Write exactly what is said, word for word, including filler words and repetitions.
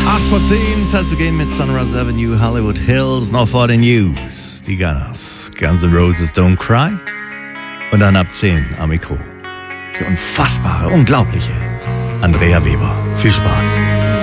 acht vor zehn, Zeit zu gehen mit Sunrise Avenue, Hollywood Hills, noch vor den News. Die Gunners, Guns N' Roses, Don't Cry. Und dann ab zehn am Mikro. Die unfassbare, unglaubliche Andrea Weber. Viel Spaß.